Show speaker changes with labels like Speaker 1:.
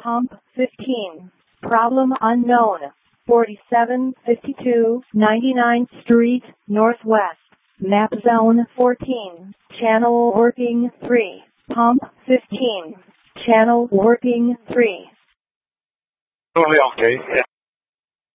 Speaker 1: Pump 15. Problem unknown. 4752 99th Street, Northwest. Map Zone 14. Channel working 3. Pump 15. Channel working 3.
Speaker 2: Totally okay. Yeah.